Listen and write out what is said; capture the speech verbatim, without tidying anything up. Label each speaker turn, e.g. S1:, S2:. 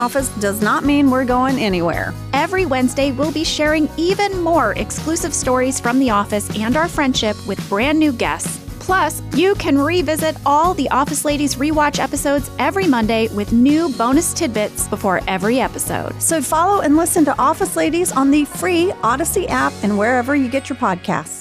S1: Office does not mean we're going anywhere.
S2: Every Wednesday, we'll be sharing even more exclusive stories from The Office and our friendship with brand new guests. Plus, you can revisit all the Office Ladies rewatch episodes every Monday with new bonus tidbits before every episode.
S1: So follow and listen to Office Ladies on the free Odyssey app and wherever you get your podcasts.